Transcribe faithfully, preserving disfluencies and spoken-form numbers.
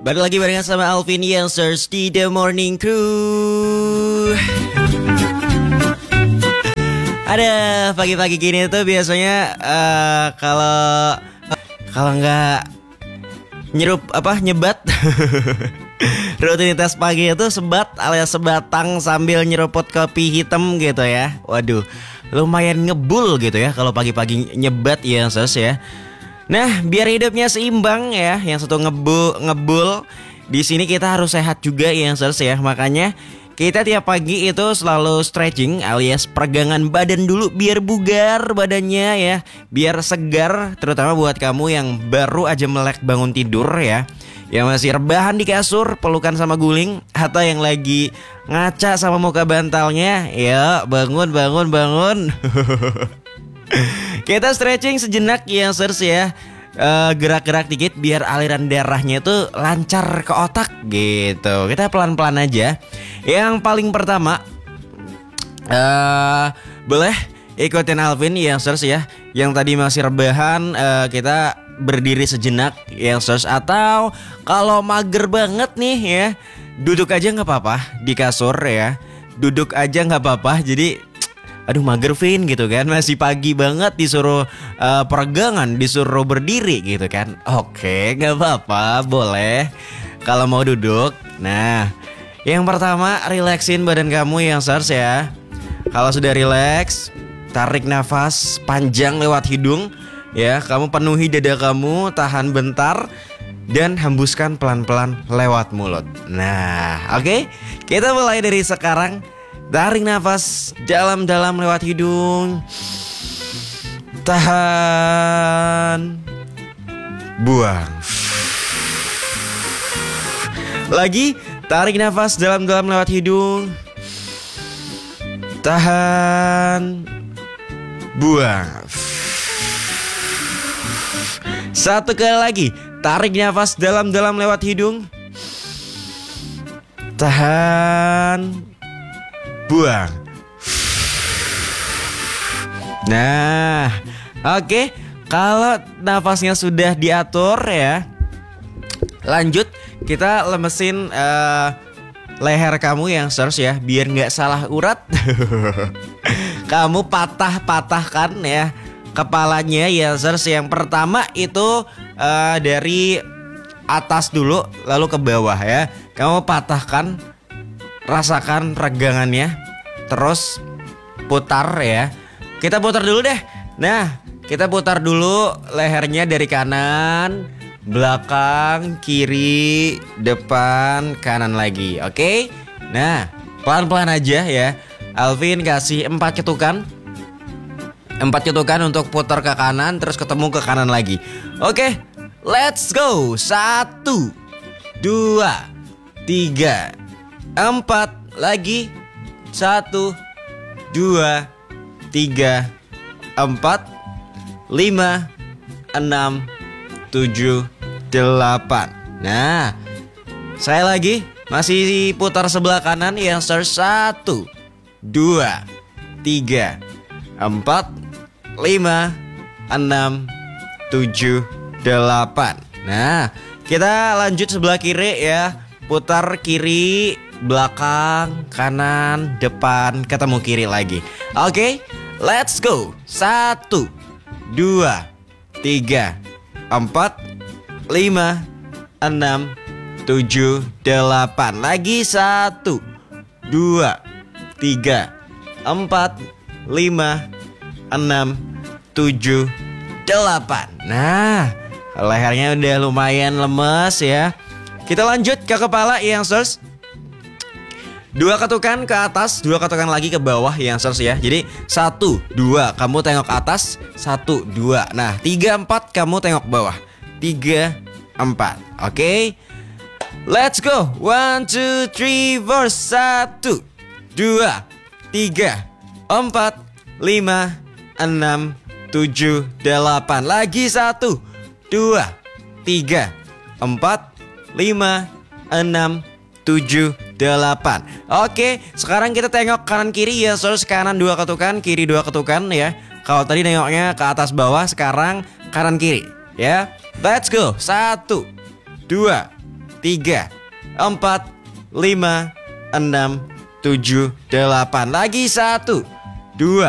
Balik lagi barengan sama Alvin Youngsters di The Morning Crew. Ada pagi-pagi gini tuh biasanya uh, kalau kalau nggak nyerup apa nyebat rutinitas pagi itu sebat alias sebatang sambil nyeruput kopi hitam gitu ya. Waduh, lumayan ngebul gitu ya kalau pagi-pagi nyebat ya sos ya. Nah, biar hidupnya seimbang ya, yang satu ngebul ngebul, di sini kita harus sehat juga ya sos ya. Makanya kita tiap pagi itu selalu stretching alias peregangan badan dulu biar bugar badannya ya, biar segar, terutama buat kamu yang baru aja melek bangun tidur ya, yang masih rebahan di kasur, pelukan sama guling, atau yang lagi ngaca sama muka bantalnya, ya bangun bangun bangun. Kita stretching sejenak ya sirs ya, uh, gerak-gerak dikit biar aliran darahnya itu lancar ke otak gitu. Kita pelan-pelan aja. Yang paling pertama uh, boleh ikutin Alvin ya sirs ya, yang tadi masih rebahan, uh, kita berdiri sejenak ya sirs. Atau kalau mager banget nih ya, duduk aja nggak apa-apa di kasur ya, duduk aja nggak apa-apa. Jadi aduh mager Vin gitu kan, masih pagi banget disuruh uh, peregangan, disuruh berdiri gitu kan. Oke, gak apa-apa, boleh kalau mau duduk. Nah, yang pertama relaksin badan kamu yang sirs ya. Kalau sudah rileks, tarik nafas panjang lewat hidung ya. Kamu penuhi dada kamu, tahan bentar, dan hembuskan pelan-pelan lewat mulut. Nah, oke, okay? Kita mulai dari sekarang. Tarik nafas dalam-dalam lewat hidung, tahan, buang. Lagi, tarik nafas dalam-dalam lewat hidung, tahan, buang. Satu kali lagi, tarik nafas dalam-dalam lewat hidung, tahan, buang. Nah, oke, okay. Kalau nafasnya sudah diatur ya, lanjut kita lemesin uh, leher kamu yang sirs ya, biar nggak salah urat. Kamu patah-patahkan ya kepalanya ya sirs. Yang pertama itu uh, dari atas dulu lalu ke bawah ya. Kamu patahkan, rasakan regangannya, terus putar ya. Kita putar dulu deh. Nah, kita putar dulu lehernya dari kanan, belakang, kiri, depan, kanan lagi. Oke? Nah, pelan-pelan aja ya. Alvin kasih empat ketukan. Empat ketukan untuk putar ke kanan, terus ketemu ke kanan lagi. Oke, let's go. Satu, dua, tiga, empat, lagi. Satu, dua, tiga, empat, lima, enam, tujuh, delapan. Nah, saya lagi masih putar sebelah kanan yang sirs. Satu, dua, tiga, empat, lima, enam, tujuh, delapan. Nah, kita lanjut sebelah kiri ya. Putar kiri, belakang, kanan, depan, ketemu kiri lagi. Oke, okay, let's go. Satu, dua, tiga, empat, lima, enam, tujuh, delapan. Lagi satu, dua, tiga, empat, lima, enam, tujuh, delapan. Nah, lehernya udah lumayan lemes ya. Kita lanjut ke kepala yang sirs. Dua ketukan ke atas, dua ketukan lagi ke bawah yang sirs ya. Jadi satu, dua, kamu tengok atas. Satu, dua. Nah, tiga, empat, kamu tengok bawah. Tiga, empat. Oke, okay? Let's go. One, two, three, four. Satu, dua, tiga, empat, lima, enam, tujuh, delapan. Lagi satu, dua, tiga, empat, lima, enam, tujuh, delapan. Oke, sekarang kita tengok kanan kiri ya. Terus kanan dua ketukan, kiri dua ketukan ya. Kalau tadi nengoknya ke atas bawah, sekarang kanan kiri ya. Let's go. Satu, dua, tiga, empat, lima, enam, tujuh, delapan. Lagi satu, dua,